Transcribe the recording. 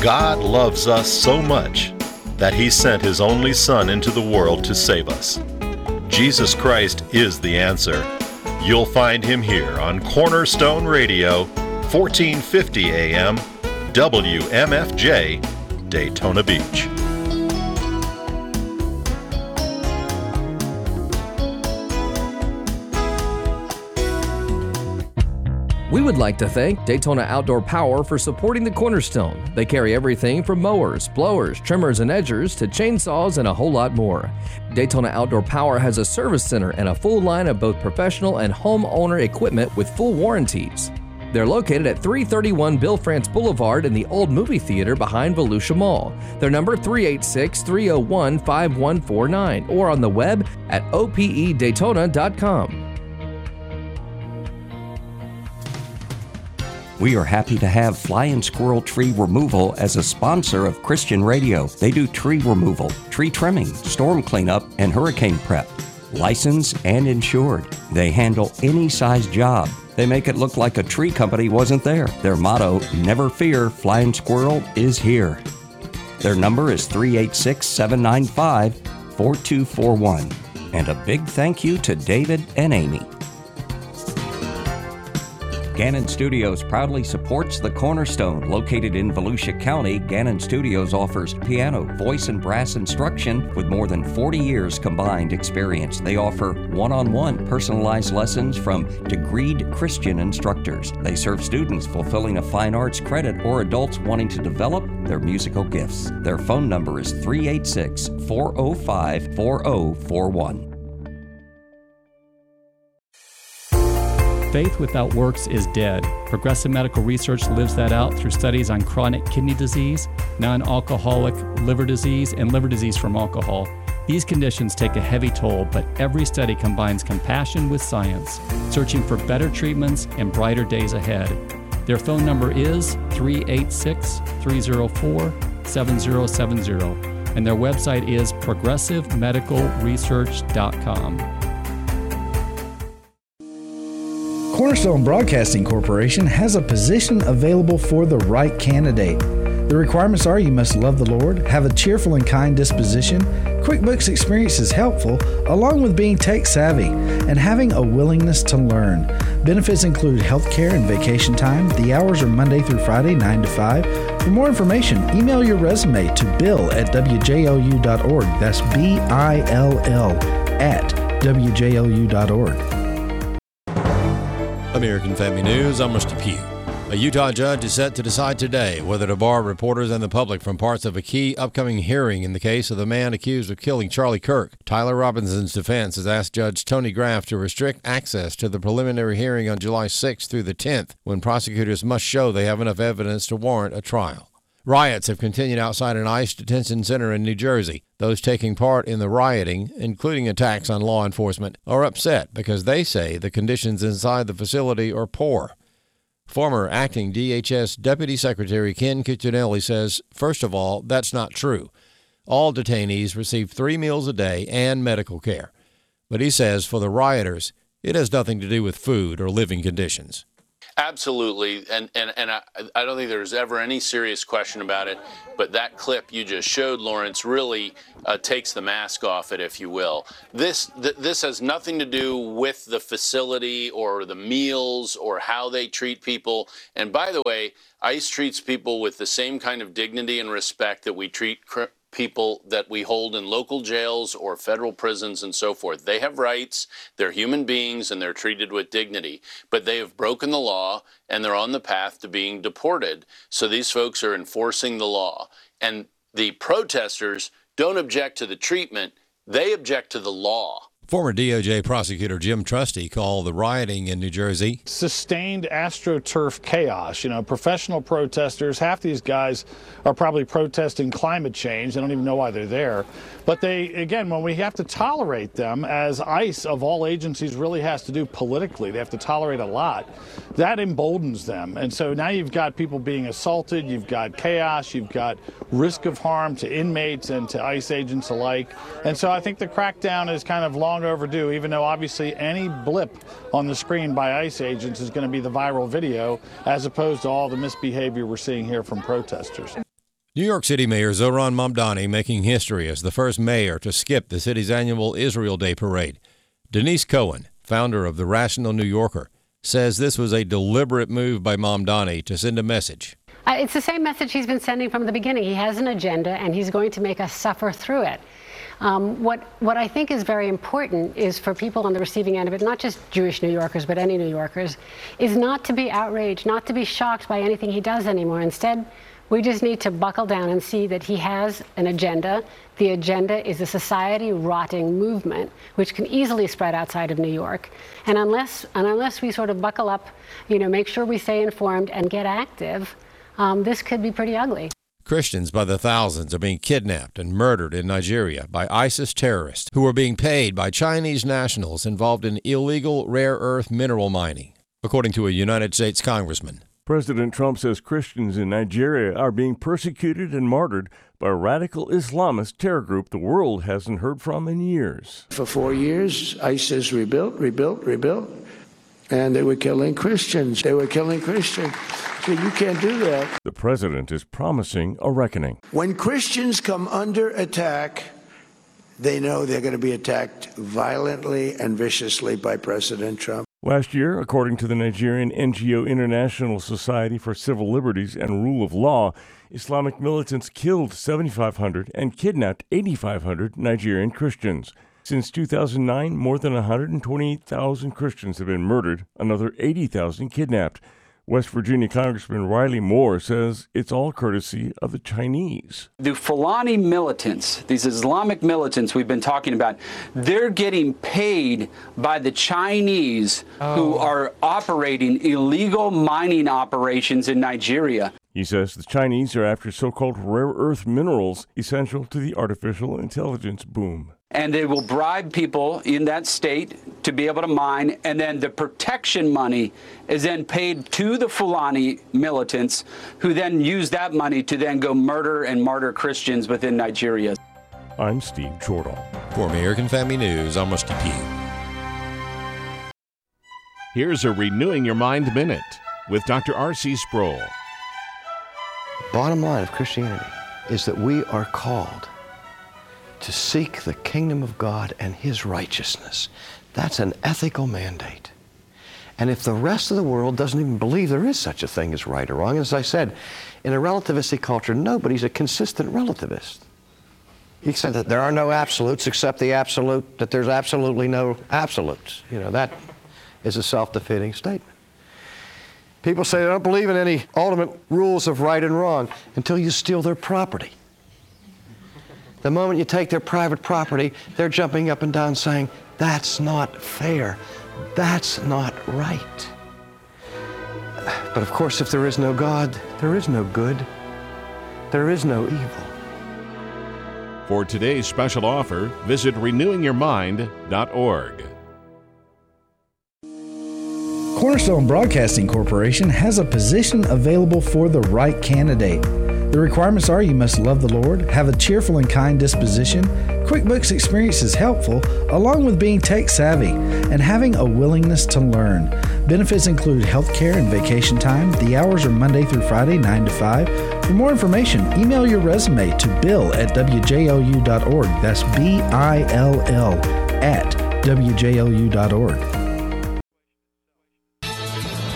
God loves us so much that He sent His only Son into the world to save us. Jesus Christ is the answer. You'll find Him here on Cornerstone Radio, 1450 AM, WMFJ, Daytona Beach. We would like to thank Daytona Outdoor Power for supporting the Cornerstone. They carry everything from mowers, blowers, trimmers, and edgers to chainsaws and a whole lot more. Daytona Outdoor Power has a service center and a full line of both professional and homeowner equipment with full warranties. They're located at 331 Bill France Boulevard in the old movie theater behind Volusia Mall. Their number 386-301-5149 or on the web at opedaytona.com. We are happy to have Flying Squirrel Tree Removal as a sponsor of Christian Radio. They do tree removal, tree trimming, storm cleanup, and hurricane prep. Licensed and insured. They handle any size job. They make it look like a tree company wasn't there. Their motto, never fear, Flying Squirrel is here. Their number is 386-795-4241. And a big thank you to David and Amy. Gannon Studios proudly supports the Cornerstone. Located in Volusia County, Gannon Studios offers piano, voice, and brass instruction with more than 40 years combined experience. They offer one-on-one personalized lessons from degreed Christian instructors. They serve students fulfilling a fine arts credit or adults wanting to develop their musical gifts. Their phone number is 386-405-4041. Faith without works is dead. Progressive Medical Research lives that out through studies on chronic kidney disease, non-alcoholic liver disease, and liver disease from alcohol. These conditions take a heavy toll, but every study combines compassion with science, searching for better treatments and brighter days ahead. Their phone number is 386-304-7070, and their website is progressivemedicalresearch.com. Cornerstone Broadcasting Corporation has a position available for the right candidate. The requirements are you must love the Lord, have a cheerful and kind disposition, QuickBooks experience is helpful, along with being tech savvy, and having a willingness to learn. Benefits include health care and vacation time. The hours are Monday through Friday, 9 to 5. For more information, email your resume to bill@wjlu.org. That's BILL at wjlu.org. American Family News, I'm Rusty Pugh. A Utah judge is set to decide today whether to bar reporters and the public from parts of a key upcoming hearing in the case of the man accused of killing Charlie Kirk. Tyler Robinson's defense has asked Judge Tony Graff to restrict access to the preliminary hearing on July 6th through the 10th, when prosecutors must show they have enough evidence to warrant a trial. Riots have continued outside an ICE detention center in New Jersey. Those taking part in the rioting, including attacks on law enforcement, are upset because they say the conditions inside the facility are poor. Former acting DHS Deputy Secretary Ken Cuccinelli says, first of all, that's not true. All detainees receive 3 meals a day and medical care. But he says for the rioters, it has nothing to do with food or living conditions. Absolutely, and I don't think there's ever any serious question about it, but that clip you just showed, Lawrence, really takes the mask off it, if you will. This has nothing to do with the facility or the meals or how they treat people. And by the way, ICE treats people with the same kind of dignity and respect that we treat people that we hold in local jails or federal prisons and so forth. They have rights, they're human beings, and they're treated with dignity. But they have broken the law, and they're on the path to being deported. So these folks are enforcing the law. And the protesters don't object to the treatment, they object to the law. Former DOJ prosecutor Jim Trusty called the rioting in New Jersey sustained AstroTurf chaos. You know, professional protesters, half these guys are probably protesting climate change. They don't even know why they're there. But they, again, when we have to tolerate them, as ICE of all agencies really has to do politically, they have to tolerate a lot, that emboldens them. And so now you've got people being assaulted, you've got chaos, you've got risk of harm to inmates and to ICE agents alike. And so I think the crackdown is kind of long overdue, even though obviously any blip on the screen by ICE agents is going to be the viral video, as opposed to all the misbehavior we're seeing here from protesters. New York City Mayor Zohran Mamdani making history as the first mayor to skip the city's annual Israel Day parade. Denise Cohen, founder of The Rational New Yorker, says this was a deliberate move by Mamdani to send a message. It's the same message he's been sending from the beginning. He has an agenda, and he's going to make us suffer through it. What I think is very important is for people on the receiving end of it, not just Jewish New Yorkers, but any New Yorkers, is not to be outraged, not to be shocked by anything he does anymore. Instead, we just need to buckle down and see that he has an agenda. The agenda is a society-rotting movement, which can easily spread outside of New York. And unless we sort of buckle up, make sure we stay informed and get active, this could be pretty ugly. Christians by the thousands are being kidnapped and murdered in Nigeria by ISIS terrorists who are being paid by Chinese nationals involved in illegal rare earth mineral mining, according to a United States congressman. President Trump says Christians in Nigeria are being persecuted and martyred by a radical Islamist terror group the world hasn't heard from in years. For 4 years, ISIS rebuilt, and they were killing Christians. So you can't do that. The president is promising a reckoning. When Christians come under attack, they know they're going to be attacked violently and viciously by President Trump. Last year, according to the Nigerian NGO International Society for Civil Liberties and Rule of Law, Islamic militants killed 7,500 and kidnapped 8,500 Nigerian Christians. Since 2009, more than 128,000 Christians have been murdered, another 80,000 kidnapped. West Virginia Congressman Riley Moore says it's all courtesy of the Chinese. The Fulani militants, these Islamic militants we've been talking about, they're getting paid by the Chinese who are operating illegal mining operations in Nigeria. He says the Chinese are after so-called rare earth minerals essential to the artificial intelligence boom. And they will bribe people in that state to be able to mine, and then the protection money is then paid to the Fulani militants, who then use that money to then go murder and martyr Christians within Nigeria. I'm Steve Chortle. For American Family News, I'm Rusty Pugh. Here's a Renewing Your Mind Minute with Dr. R.C. Sproul. Bottom line of Christianity is that we are called to seek the kingdom of God and His righteousness. That's an ethical mandate. And if the rest of the world doesn't even believe there is such a thing as right or wrong, as I said, in a relativistic culture, nobody's a consistent relativist. You said that there are no absolutes except the absolute, that there's absolutely no absolutes. That is a self-defeating statement. People say they don't believe in any ultimate rules of right and wrong until you steal their property. The moment you take their private property, they're jumping up and down saying, that's not fair, that's not right. But of course, if there is no God, there is no good, there is no evil. For today's special offer, visit renewingyourmind.org. Cornerstone Broadcasting Corporation has a position available for the right candidate. The requirements are you must love the Lord, have a cheerful and kind disposition, QuickBooks experience is helpful, along with being tech savvy and having a willingness to learn. Benefits include health care and vacation time. The hours are Monday through Friday, 9 to 5. For more information, email your resume to bill@wjlu.org. That's BILL at wjlu.org.